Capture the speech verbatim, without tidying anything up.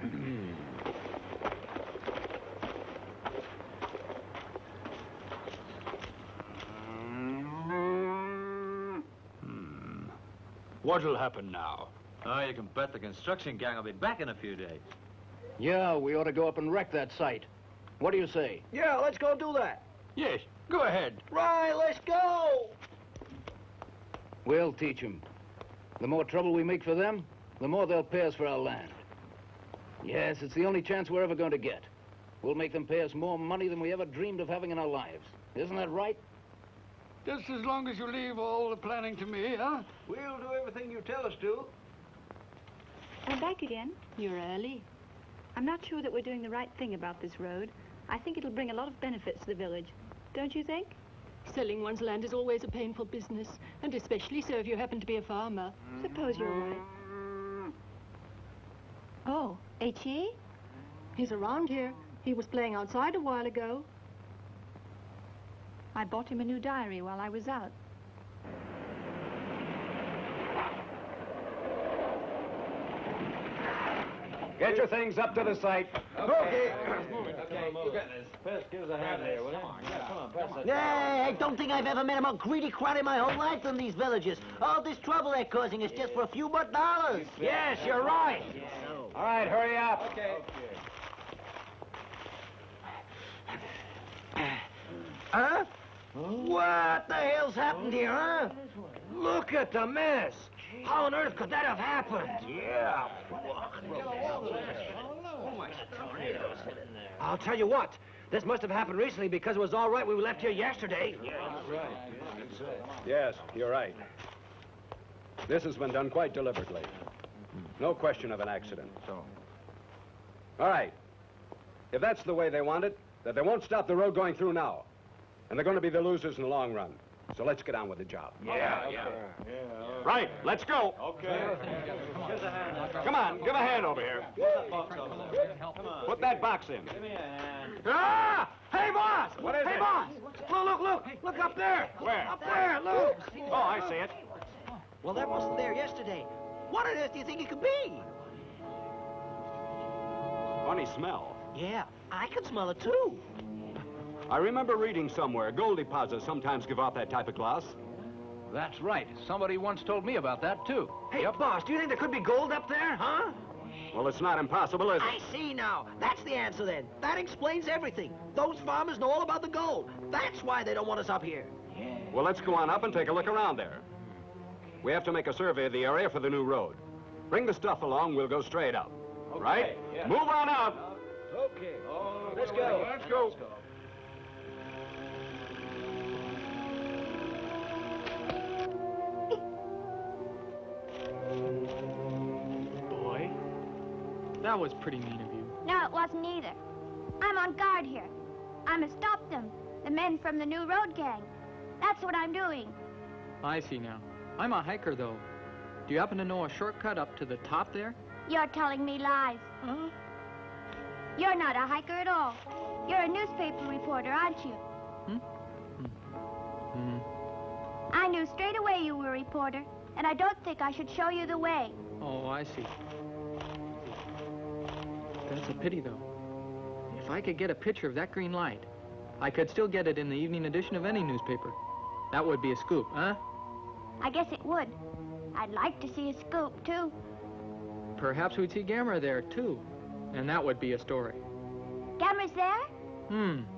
Hmm. What'll happen now? Oh, you can bet the construction gang will be back in a few days. Yeah, we ought to go up and wreck that site. What do you say? Yeah, let's go do that. Yes, go ahead. Right, let's go. We'll teach them. The more trouble we make for them, the more they'll pay us for our land. Yes, it's the only chance we're ever going to get. We'll make them pay us more money than we ever dreamed of having in our lives. Isn't that right? Just as long as you leave all the planning to me, huh? We'll do everything you tell us to. I'm back again. You're early. I'm not sure that we're doing the right thing about this road. I think it'll bring a lot of benefits to the village. Don't you think? Selling one's land is always a painful business, and especially so if you happen to be a farmer. Suppose you're right. Oh, H.E.? He's around here. He was playing outside a while ago. I bought him a new diary while I was out. Get your things up to the site. Okay. Okay, you got this. First, give us a hand there, will you? Come on, pass that. Yeah, I don't think I've ever met a more greedy crowd in my whole life than these villagers. All this trouble they're causing is just for a few more dollars. Yes, you're right. All right, hurry up. Okay. Huh? What the hell's happened here, huh? Look at the mess. How on earth could that have happened? Yeah. I'll tell you what. This must have happened recently because it was all right when we left here yesterday. Yes, you're right. This has been done quite deliberately. No question of an accident. All right. If that's the way they want it, then they won't stop the road going through now. And they're going to be the losers in the long run. So let's get on with the job. Yeah, yeah. Right, let's go. Okay. Give us a hand. Come on, give a hand over here. Come on. Put that box in. Give me a hand. Ah! Hey, boss! What is hey, it? boss! Look, look, look! Look up there! Where? Up there, look! Oh, I see it. Well, that wasn't there yesterday. What on earth do you think it could be? Funny smell. Yeah, I can smell it too. I remember reading somewhere gold deposits sometimes give off that type of gloss. That's right. Somebody once told me about that, too. Hey, boss, do you think there could be gold up there, huh? Well, it's not impossible, is I it? see now. That's the answer then. That explains everything. Those farmers know all about the gold. That's why they don't want us up here. Well, let's go on up and take a look around there. We have to make a survey of the area for the new road. Bring the stuff along, we'll go straight up. Right? yeah. Move on up. Okay. Oh, Let's go. Let's go. Boy, that was pretty mean of you. No, it wasn't either. I'm on guard here. I'm to stop them, the men from the new road gang. That's what I'm doing. I see now. I'm a hiker, though. Do you happen to know a shortcut up to the top there? You're telling me lies. Huh? You're not a hiker at all. You're a newspaper reporter, aren't you? Hmm? Hmm. I knew straight away you were a reporter, and I don't think I should show you the way. Oh, I see. That's a pity, though. If I could get a picture of that green light, I could still get it in the evening edition of any newspaper. That would be a scoop, huh? I guess it would. I'd like to see a scoop, too. Perhaps we'd see Gamera there, too. And that would be a story. Gamera's there? Hmm.